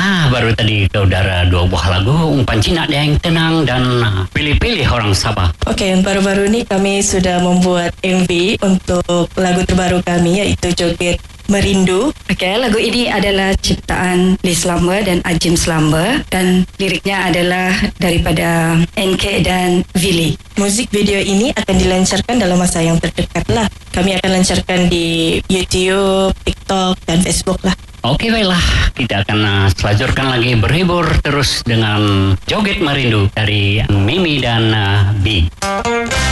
Baru tadi ke udara dua buah lagu, umpan Cina yang tenang dan pilih-pilih orang Sabah. Okey, baru-baru ni kami sudah membuat MV untuk lagu terbaru kami, iaitu Joget Merindu. Okey, lagu ini adalah ciptaan Liz Slumber dan Ajim Slumber dan liriknya adalah daripada NK dan Willy. Muzik video ini akan dilancarkan dalam masa yang terdekat lah. Kami akan lancarkan di YouTube, TikTok dan Facebook lah. Okey, baiklah. Kita akan selajurkan lagi berhibur terus dengan Joget Merindu dari Mimi dan B.